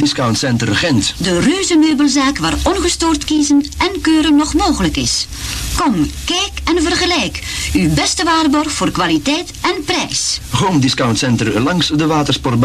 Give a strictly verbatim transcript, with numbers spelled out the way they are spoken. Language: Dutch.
Discount Center Gent. De reuzenmeubelzaak waar ongestoord kiezen en keuren nog mogelijk is. Kom, kijk en vergelijk. Uw beste waarborg voor kwaliteit en prijs. Home Discount Center langs de Watersport.